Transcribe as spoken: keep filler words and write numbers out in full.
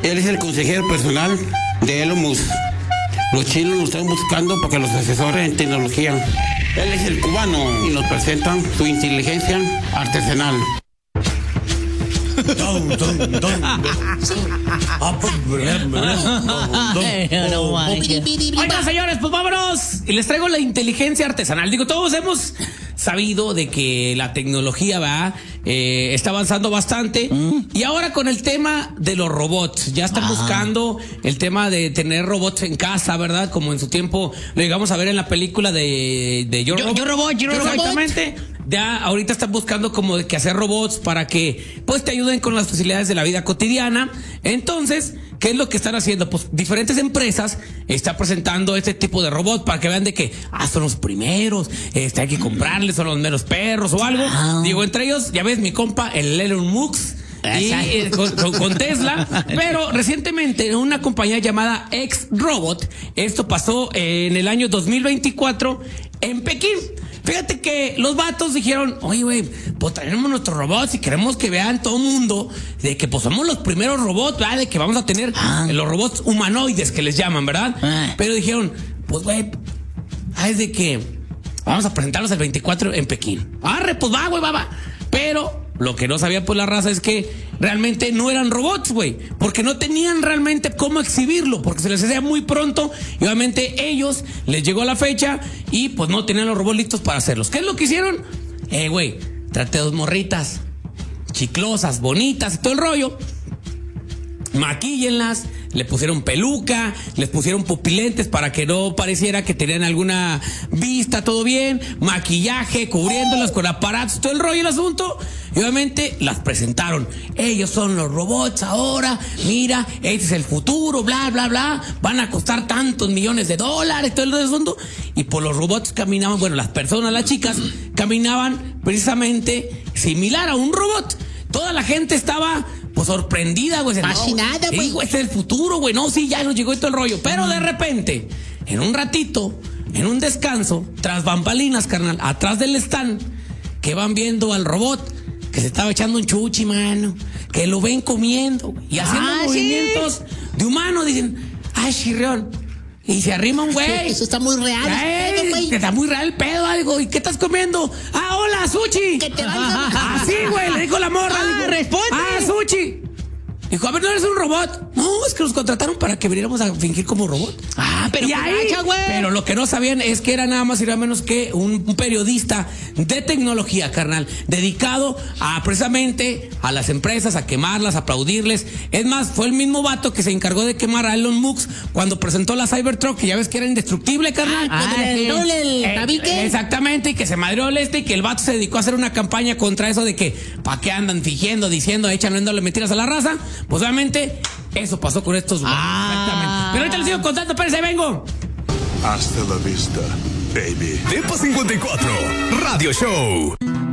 Él es el consejero personal de Elon Musk. Los chinos lo están buscando para que los asesore en tecnología. Él es el cubano y nos presentan su inteligencia artesanal. Oigan, señores, pues vámonos. Y les traigo la inteligencia artesanal. Digo, todos hemos sabido de que la tecnología va eh, está avanzando bastante. Mm. Y ahora con el tema de los robots, ya están ah. buscando el tema de tener robots en casa, ¿verdad? Como en su tiempo lo llegamos a ver en la película de, de Yo, yo, Robot. Yo Robot, Yo Robot. Exactamente. Ya ahorita están buscando como de que hacer robots para que pues te ayuden con las facilidades de la vida cotidiana. Entonces, ¿qué es lo que están haciendo? Pues diferentes empresas están presentando este tipo de robots para que vean de que ah, son los primeros, este, hay que comprarles, son los meros perros o algo. Ah. Digo, entre ellos, ya ves, mi compa, el Elon Musk. Y eh, con, con, con Tesla, pero recientemente en una compañía llamada X-Robot, esto pasó en el año dos mil veinticuatro en Pekín. Fíjate que los vatos dijeron, oye, güey, pues traemos nuestros robots y queremos que vean todo el mundo de que pues somos los primeros robots, ¿verdad? De que vamos a tener ah. los robots humanoides que les llaman, ¿verdad? Ah. Pero dijeron, pues, güey, ah, es de que vamos a presentarlos el veinticuatro en Pekín. Arre, pues va, güey, va, va. Pero lo que no sabía pues la raza es que realmente no eran robots, güey, porque no tenían realmente cómo exhibirlo, porque se les hacía muy pronto y obviamente ellos les llegó la fecha y pues no tenían los robots listos para hacerlos. ¿Qué es lo que hicieron? Eh, güey, traté dos morritas chiclosas, bonitas y todo el rollo. Maquíllenlas, le pusieron peluca, les pusieron pupilentes para que no pareciera que tenían alguna vista, todo bien, maquillaje, cubriéndolas con aparatos, todo el rollo, el asunto. Y obviamente las presentaron. Ellos son los robots ahora, mira, este es el futuro, bla, bla, bla, van a costar tantos millones de dólares, todo el asunto. Y por los robots caminaban, bueno, las personas, las chicas, caminaban precisamente similar a un robot. Toda la gente estaba pues sorprendida, güey. Fascinada, güey. No, este es el futuro, güey. No, sí, ya nos llegó todo el rollo. Pero mm. de repente, en un ratito, en un descanso, tras bambalinas, carnal, atrás del stand, que van viendo al robot que se estaba echando un chuchi, mano, que lo ven comiendo y haciendo ah, movimientos ¿sí? de humano. Dicen, ay, chirrión. Y se arrima un güey. Eso está muy real. Ay, pedo, está muy real el pedo, algo. ¿Y qué estás comiendo? Ah, hola, sushi. Que te valga. Ah, sí, güey, le dijo la morra. Ah, dijo, responde. Ah, sushi. Dijo, a ver, ¿no eres un robot? No, es que nos contrataron para que viniéramos a fingir como robot. Ah, pero y ahí, güey. Pero lo que no sabían es que era nada más y nada menos que un, un periodista de tecnología, carnal, dedicado a precisamente a las empresas, a quemarlas, a aplaudirles. Es más, fue el mismo vato que se encargó de quemar a Elon Musk cuando presentó la Cybertruck, que ya ves que era indestructible, carnal. Ah, ah el, el, el, eh, tabique. Exactamente, y que se madreó el este y que el vato se dedicó a hacer una campaña contra eso de que, ¿pa' qué andan fingiendo, diciendo, echándole mentiras a la raza? Pues obviamente eso pasó con estos güeyes. Ah. Exactamente. Pero ahorita les sigo contando, espérense, vengo. Hasta la vista, baby. Depa cincuenta y cuatro, Radio Show.